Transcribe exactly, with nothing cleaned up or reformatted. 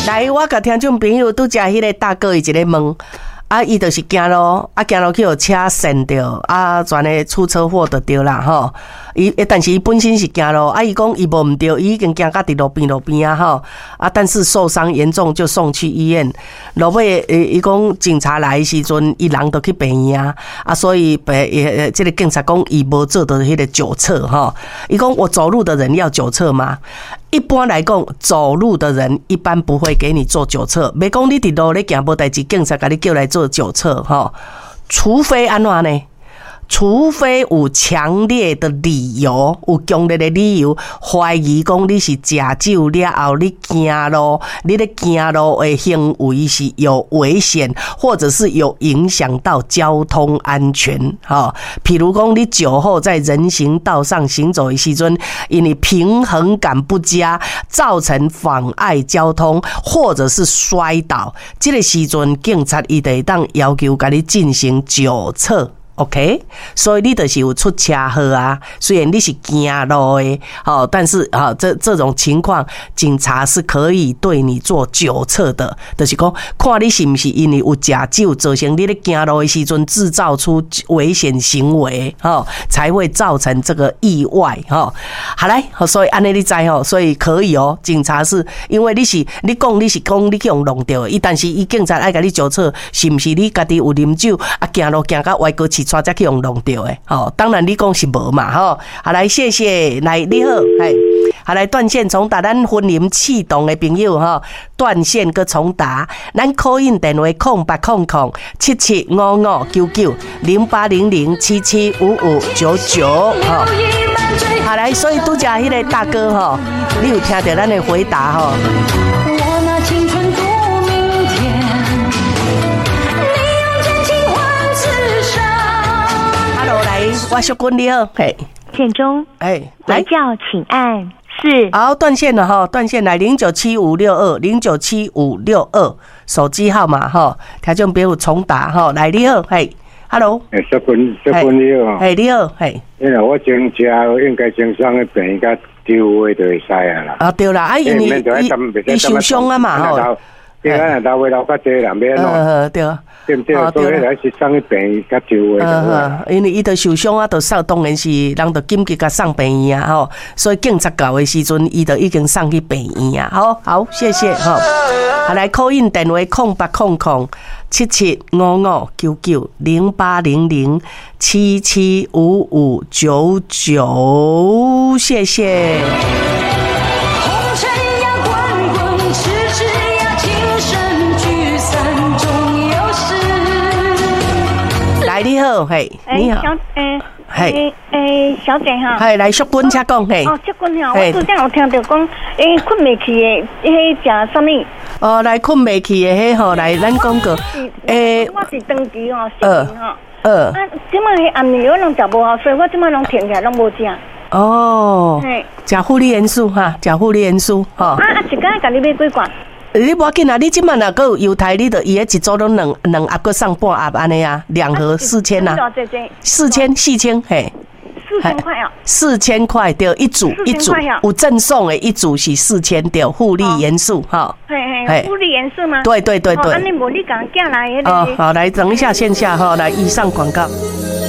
来，我甲听众朋友拄只迄个大哥伊一个问。啊，伊就是行路，啊行路去有车闪着，啊全个出车祸就对啦吼。伊，但是伊本身是行路，啊伊讲伊无毋对，伊已经行到伫路边路边啊吼，啊但是受伤严重就送去医院。落尾诶，伊讲警察来的时阵，伊人都去病院啊，啊所以病诶，这个警察讲伊无做到迄个酒测吼。伊讲我走路的人要酒测吗？一般来讲，走路的人一般不会给你做酒测。别讲你伫路咧行无代志，警察甲你叫来做酒测吼，除非安怎呢？除非有强烈的理由，有强烈的理由怀疑讲你是食酒了后，你行路，你咧行路的行为是有危险，或者是有影响到交通安全。哈，譬如讲你酒后在人行道上行走的时阵，因为平衡感不佳，造成妨碍交通，或者是摔倒，这个时阵警察伊就会当要求甲你进行酒测。OK， 所以你就是有出车祸啊。虽然你是行路的，好，但是啊，这这种情况，警察是可以对你做酒测的，就是讲看你是不是因为有食酒造成你咧行路的时阵制造出危险行为，哈，才会造成这个意外，哈。好来，所以安尼你知吼，所以可以哦。警察是因为你是你讲你是讲你去用弄掉的，伊但是伊警察爱甲你酒测，是不是你家己有啉酒啊？行路行到歪过去。抓才去用弄掉诶，好，当然你讲是无嘛，吼，好来，谢谢，来你好，嘿，好来断线重打，咱婚姻气动的朋友吼，断线个重打，咱 call in 电话空八空空七七五五九九零八零零七七五五九九，吼，好来，所以拄只迄个大哥吼，你有听到咱的回答吼？我小君你好，嘿， 线中，哎，来叫请按四。 好，断线了哈，断线来零九七五六二零九七五六二手机号码哈，听众朋友重打哈，来你好，嘿 ，Hello， 哎，小君，小君你好， 嘿，你好，嘿， 因为我前车应该经常的病甲丢位就会使啊啦。 啊对啦，啊因为伊伊受伤啊嘛吼。 对啊，老位老较济人免咯。 呃，对。 对不对？所以来是送去病院较少诶。 呃，因为伊著受伤啊，著送，当然是人著紧急甲送病院啊，吼。所以警察到诶时阵，伊著已经送去病院啊。好，好，谢谢吼。好来 call in 电话空八空空七七五五九九零八零零七七五五九九，谢谢。来你好，嘿，你好， 诶，嘿，诶，小姐哈， 嘿，来淑君请讲，嘿， 哦，淑君哈，我拄则有听到讲，诶，困未去的，迄食什么？ 哦，来困未去的，迄吼，来咱讲过， 诶，我是长期吼，失眠吼，呃，啊，即摆迄暗暝我拢食无好，所以我即摆拢停起来，拢无食。 哦，嘿，食护理元素哈，食护理元素哈。啊啊，一工甲你买几罐？ 你无要紧啊！你即满若个有油台，你着伊迄一组拢两两盒，个送半盒安尼啊，两盒四千呐，四千四千嘿， 四千块啊， 四千块对，一组一组有赠送的，一组是四千对，护理元素哈， 嘿嘿，护理元素吗？ 对对对对。 安尼无你讲寄来的。 哦，好，来等一下线下哈，来以上广告。